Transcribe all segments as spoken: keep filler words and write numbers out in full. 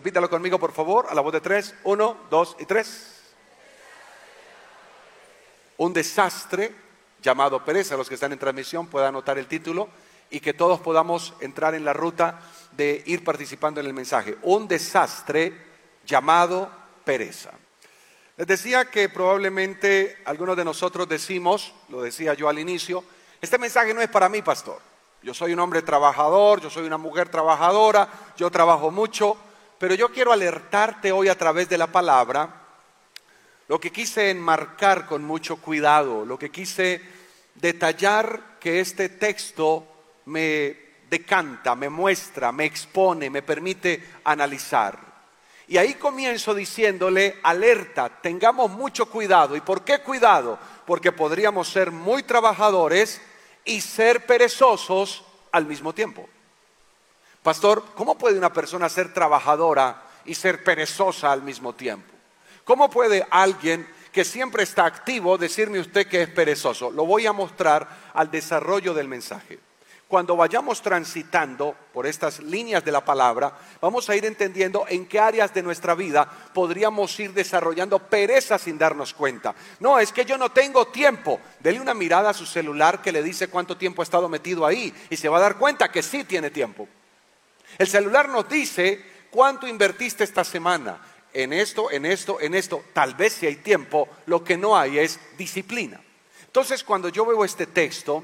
Repítalo conmigo, por favor, a la voz de tres. Uno, dos y tres. Un desastre llamado pereza. Los que están en transmisión puedan anotar el título y que todos podamos entrar en la ruta de ir participando en el mensaje. Un desastre llamado pereza. Les decía que probablemente algunos de nosotros decimos, lo decía yo al inicio, este mensaje no es para mí, pastor. Yo soy un hombre trabajador, yo soy una mujer trabajadora, yo trabajo mucho, pero yo quiero alertarte hoy a través de la palabra. Lo que quise enmarcar con mucho cuidado, lo que quise detallar que este texto me decanta, me muestra, me expone, me permite analizar. Y ahí comienzo diciéndole, alerta, tengamos mucho cuidado. ¿Y por qué cuidado? Porque podríamos ser muy trabajadores y ser perezosos al mismo tiempo. Pastor, ¿cómo puede una persona ser trabajadora y ser perezosa al mismo tiempo? ¿Cómo puede alguien que siempre está activo decirme usted que es perezoso? Lo voy a mostrar al desarrollo del mensaje. Cuando vayamos transitando por estas líneas de la palabra, vamos a ir entendiendo en qué áreas de nuestra vida podríamos ir desarrollando pereza sin darnos cuenta. No, es que yo no tengo tiempo. Dele una mirada a su celular que le dice cuánto tiempo ha estado metido ahí y se va a dar cuenta que sí tiene tiempo. El celular nos dice cuánto invertiste esta semana en esto, en esto, en esto. Tal vez si hay tiempo, lo que no hay es disciplina. Entonces, cuando yo veo este texto,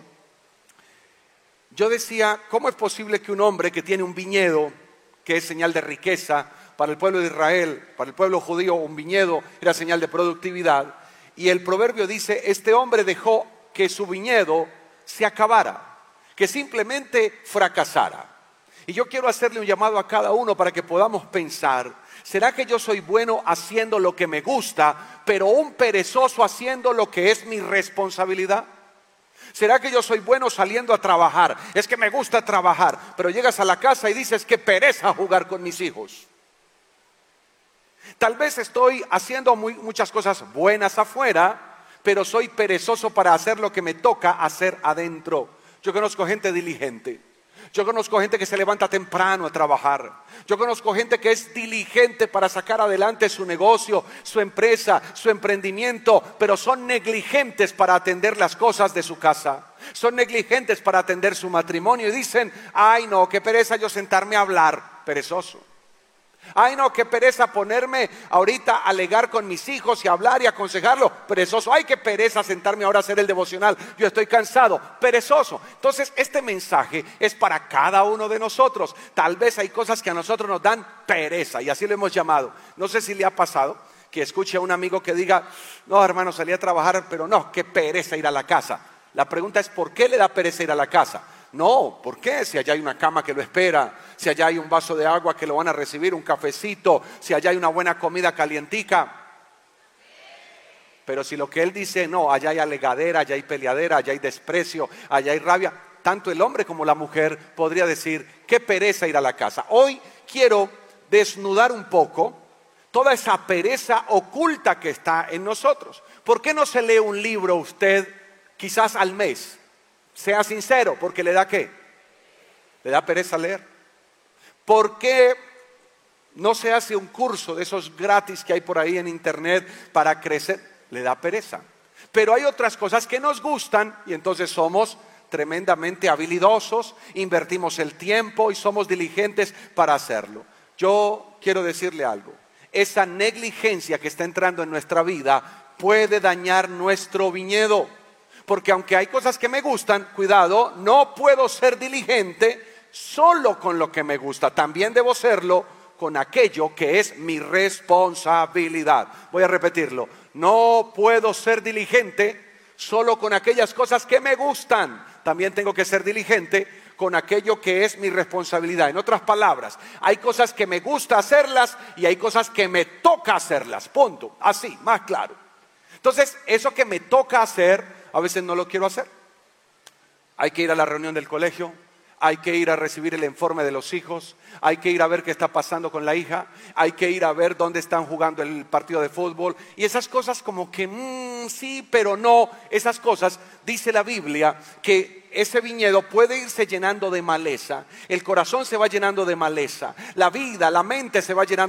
yo decía, ¿cómo es posible que un hombre que tiene un viñedo, que es señal de riqueza para el pueblo de Israel, para el pueblo judío, un viñedo era señal de productividad, y el proverbio dice, este hombre dejó que su viñedo se acabara, que simplemente fracasara? Y yo quiero hacerle un llamado a cada uno para que podamos pensar, ¿será que yo soy bueno haciendo lo que me gusta, pero un perezoso haciendo lo que es mi responsabilidad? ¿Será que yo soy bueno saliendo a trabajar? Es que me gusta trabajar, pero llegas a la casa y dices que pereza jugar con mis hijos. Tal vez estoy haciendo muy, muchas cosas buenas afuera, pero soy perezoso para hacer lo que me toca hacer adentro. Yo conozco gente diligente. Yo conozco gente que se levanta temprano a trabajar. Yo conozco gente que es diligente para sacar adelante su negocio, su empresa, su emprendimiento, pero son negligentes para atender las cosas de su casa. Son negligentes para atender su matrimonio y dicen, ay no, qué pereza yo sentarme a hablar, perezoso. Ay no, qué pereza ponerme ahorita a alegar con mis hijos y hablar y aconsejarlo, perezoso. Ay, qué pereza sentarme ahora a hacer el devocional, yo estoy cansado, perezoso. Entonces este mensaje es para cada uno de nosotros. Tal vez hay cosas que a nosotros nos dan pereza y así lo hemos llamado. No sé si le ha pasado que escuche a un amigo que diga, no hermano, salí a trabajar, pero no, qué pereza ir a la casa. La pregunta es, ¿por qué le da pereza ir a la casa? No, ¿por qué? Si allá hay una cama que lo espera, si allá hay un vaso de agua que lo van a recibir, un cafecito, si allá hay una buena comida calientica. Pero si lo que él dice, no, allá hay alegadera, allá hay peleadera, allá hay desprecio, allá hay rabia, tanto el hombre como la mujer podría decir, qué pereza ir a la casa. Hoy quiero desnudar un poco toda esa pereza oculta que está en nosotros. ¿Por qué no se lee un libro usted quizás al mes? Sea sincero, porque le da ¿qué? Le da pereza leer. ¿Por qué no se hace un curso de esos gratis que hay por ahí en internet para crecer? Le da pereza. Pero hay otras cosas que nos gustan y entonces somos tremendamente habilidosos, invertimos el tiempo y somos diligentes para hacerlo. Yo quiero decirle algo. Esa negligencia que está entrando en nuestra vida puede dañar nuestro viñedo. Porque aunque hay cosas que me gustan, cuidado, no puedo ser diligente solo con lo que me gusta. También debo serlo con aquello que es mi responsabilidad. Voy a repetirlo. No puedo ser diligente solo con aquellas cosas que me gustan. También tengo que ser diligente con aquello que es mi responsabilidad. En otras palabras, hay cosas que me gusta hacerlas y hay cosas que me toca hacerlas. Punto. Así, más claro. Entonces, eso que me toca hacer, a veces no lo quiero hacer. Hay que ir a la reunión del colegio, hay que ir a recibir el informe de los hijos, hay que ir a ver qué está pasando con la hija, hay que ir a ver dónde están jugando el partido de fútbol. Y esas cosas como que mmm, sí, pero no. Esas cosas, dice la Biblia, que ese viñedo puede irse llenando de maleza. El corazón se va llenando de maleza. La vida, la mente se va llenando